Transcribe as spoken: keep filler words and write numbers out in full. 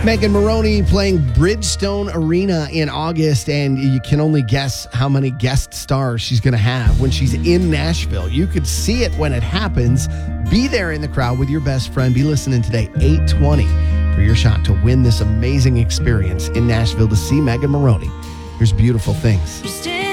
Megan Moroney playing Bridgestone Arena in August, and you can only guess how many guest stars she's going to have when she's in Nashville. You could see it when it happens. Be there in the crowd with your best friend. Be listening today, eight twenty, for your shot to win this amazing experience in Nashville to see Megan Moroney. Here's Beautiful Things.